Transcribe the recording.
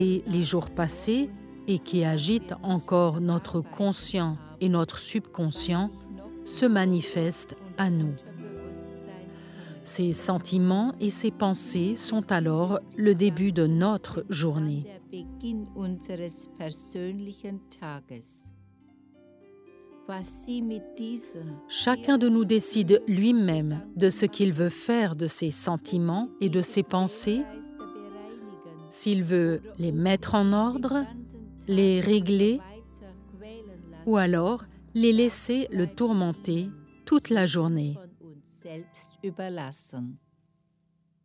Et les jours passés et qui agitent encore notre conscient et notre subconscient se manifestent à nous. Ces sentiments et ces pensées sont alors le début de notre journée. Chacun de nous décide lui-même de ce qu'il veut faire de ses sentiments et de ses pensées, s'il veut les mettre en ordre, les régler ou alors les laisser le tourmenter toute la journée.